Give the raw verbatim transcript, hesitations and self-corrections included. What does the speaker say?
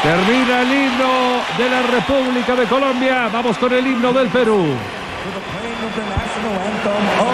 Termina el himno de la República de Colombia. Vamos con el himno del Perú. To the playing of the national anthem of